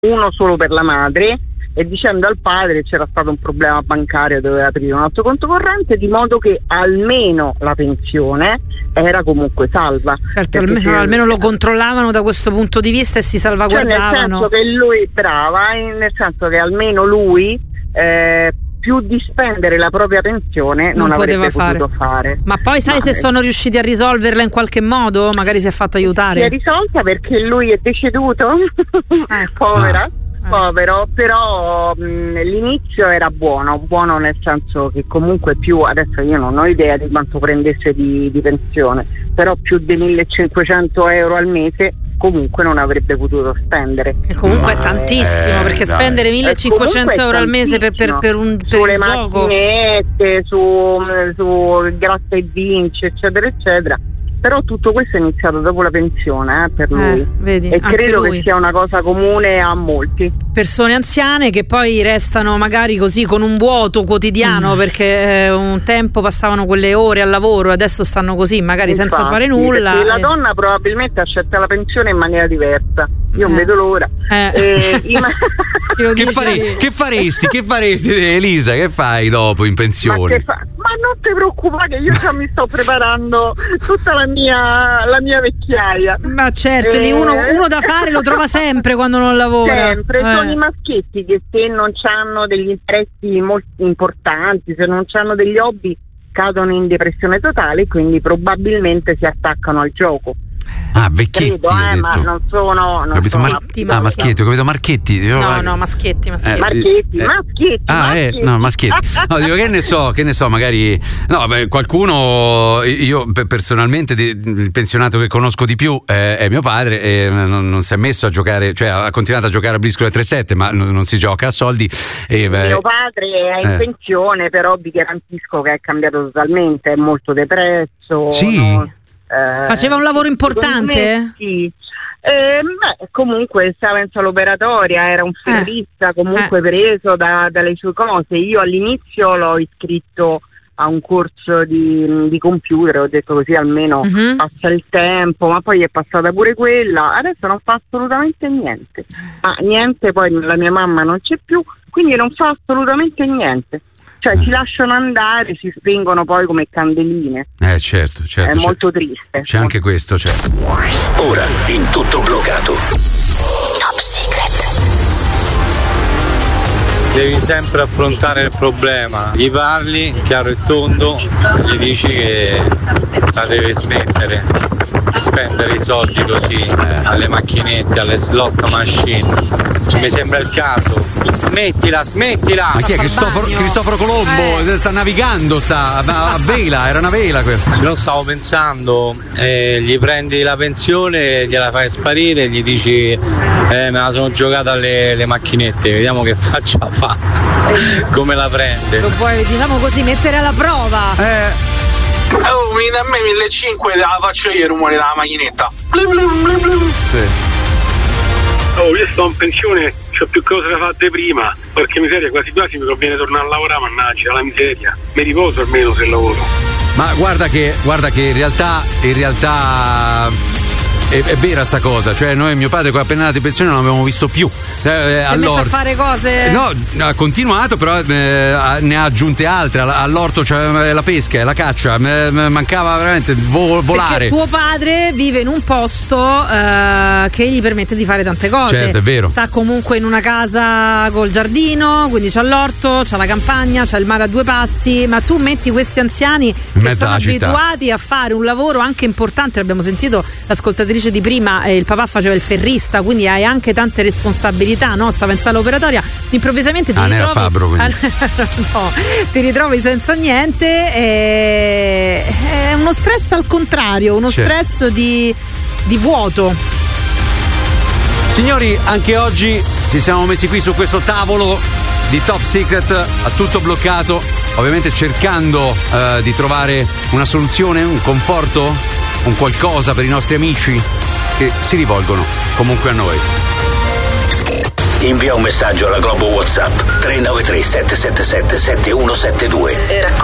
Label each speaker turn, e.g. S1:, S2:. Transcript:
S1: uno solo per la madre, e dicendo al padre c'era stato un problema bancario, doveva aprire un altro conto corrente, di modo che almeno la pensione era comunque salva.
S2: Certo, almeno lo controllavano da questo punto di vista e si salvaguardavano.
S1: Nel senso che lui, nel senso che almeno lui più di spendere la propria pensione non poteva potuto fare.
S2: Ma poi sai se sono riusciti a risolverla in qualche modo? Magari si è fatto aiutare.
S1: Si è risolta perché lui è deceduto. Ecco. Povero, però l'inizio era buono nel senso che comunque più, adesso io non ho idea di quanto prendesse di pensione, però più di 1.500 euro al mese comunque non avrebbe potuto spendere.
S2: Che comunque è tantissimo, perché spendere 1.500 euro al mese per un gioco,
S1: macchinette, su gratta e vinci, eccetera eccetera. Però tutto questo è iniziato dopo la pensione per lui,
S2: vedi,
S1: e credo che sia una cosa comune a molti.
S2: Persone anziane che poi restano magari così con un vuoto quotidiano, perché un tempo passavano quelle ore al lavoro e adesso stanno così magari senza fare nulla.
S1: La donna probabilmente accetta la pensione in maniera diversa. Io non vedo l'ora.
S3: Che faresti Elisa? Che fai dopo in pensione?
S1: Ma non ti preoccupare, io già mi sto preparando tutta la mia vecchiaia.
S2: Ma certo, lì uno da fare lo trova sempre quando non lavora.
S1: Sempre, sono i maschietti che se non hanno degli interessi molto importanti, se non hanno degli hobby, cadono in depressione totale, quindi probabilmente si attaccano al gioco.
S3: Vecchietti,
S1: credo, ma non sono
S3: maschietti, ho capito Marchetti.
S2: No, maschietti.
S1: Maschietti.
S3: No, maschietti. No, dico che ne so, magari qualcuno, io personalmente il pensionato che conosco di più è mio padre, e non si è messo a giocare, cioè ha continuato a giocare a briscolo e 3-7, ma non si gioca a soldi.
S1: Mio padre è in pensione, però vi garantisco che è cambiato totalmente, è molto depresso.
S3: Sì.
S2: Faceva un lavoro importante?
S1: Sì. Comunque stava in sala operatoria, era un ferrista comunque preso dalle sue cose. Io all'inizio l'ho iscritto a un corso di computer, ho detto così almeno passa il tempo, ma poi è passata pure quella, adesso non fa assolutamente niente. Poi la mia mamma non c'è più, quindi non fa assolutamente niente. Cioè si lasciano andare, si spengono poi come candeline.
S3: Certo.
S1: È molto triste.
S3: C'è anche questo, certo.
S4: Ora in tutto bloccato. Top Secret.
S5: Devi sempre affrontare il problema. Gli parli chiaro e tondo, gli dici che la deve smettere di spendere i soldi così alle macchinette, alle slot machine. Mi sembra il caso. Smettila.
S3: Ma chi è? Cristoforo Colombo? Sta navigando, sta a vela, era una vela quella.
S5: Non stavo pensando, gli prendi la pensione, gliela fai sparire, gli dici me la sono giocata alle macchinette, vediamo che faccia fa, come la prende.
S2: Lo puoi, diciamo così, mettere alla prova.
S6: A me 1.500 la faccio io il rumore della macchinetta.
S3: Sì.
S6: Io sto in pensione, c'ho più cose da fare prima, perché miseria, quasi mi conviene tornare a lavorare, mannaggia la miseria, mi riposo almeno se lavoro.
S3: Ma guarda che in realtà è vera sta cosa, cioè noi mio padre appena andato in pensione non l'abbiamo visto più.
S2: Si è messo a fare cose?
S3: No, ha continuato, però ne ha aggiunte altre. All'orto c'è la pesca, la caccia, mancava veramente volare.
S2: Perché tuo padre vive in un posto che gli permette di fare tante cose.
S3: Certo, è vero.
S2: Sta comunque in una casa col giardino, quindi c'ha l'orto, c'ha la campagna, c'ha il mare a due passi, ma tu metti questi anziani che sono abituati a fare un lavoro anche importante. L'abbiamo sentito l'ascoltatrice di prima, il papà faceva il ferrista, quindi hai anche tante responsabilità, no? Stava in sala operatoria, improvvisamente ti ritrovi
S3: Fabbro,
S2: no, ti ritrovi senza niente, è uno stress al contrario, uno stress di vuoto.
S3: Signori, anche oggi ci siamo messi qui su questo tavolo di Top Secret a tutto bloccato, ovviamente cercando di trovare una soluzione, un conforto, un qualcosa per i nostri amici che si rivolgono comunque a noi.
S4: Invia un messaggio alla Globo WhatsApp 393 777 7172 e